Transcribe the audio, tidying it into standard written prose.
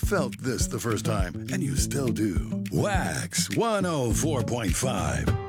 felt this the first time, and you still do. Wax 104.5.